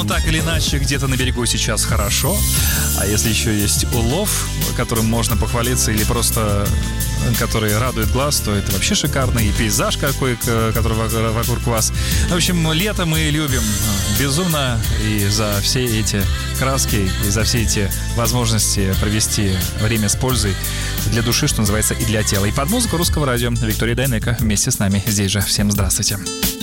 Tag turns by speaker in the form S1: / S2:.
S1: так или иначе, где-то на берегу сейчас хорошо. А если еще есть улов, которым можно похвалиться, или просто который радует глаз, то это вообще шикарно. И пейзаж какой, который вокруг вас. В общем, лето мы любим безумно. И за все эти краски, и за все эти возможности провести время с пользой для души, что называется, и для тела. И под музыку Русского радио Виктория Дайнеко вместе с нами здесь же. Всем здравствуйте.